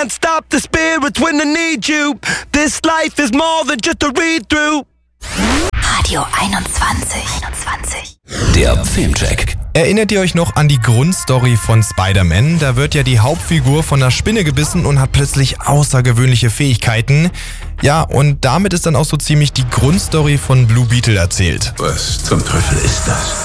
can't stop the spirits when they need you. This life is more than just a read-through. Radio 21. Der Filmcheck. Erinnert ihr euch noch an die Grundstory von Spider-Man? Da wird ja die Hauptfigur von einer Spinne gebissen und hat plötzlich außergewöhnliche Fähigkeiten. Ja, und damit ist dann auch so ziemlich die Grundstory von Blue Beetle erzählt. Was zum Teufel ist das?